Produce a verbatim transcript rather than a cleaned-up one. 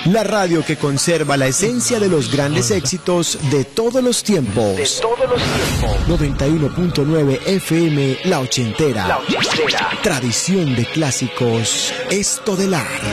La radio que conserva la esencia de los grandes éxitos de todos los tiempos. De todos los tiempos. noventa y uno punto nueve F M, La Ochentera. La Ochentera. Tradición de clásicos estelar.